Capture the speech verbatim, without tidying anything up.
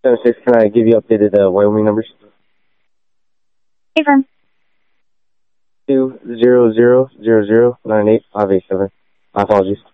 seven six, can I give you updated uh, Wyoming numbers? Affirm. Two zero zero zero zero nine eight five eight seven. My apologies.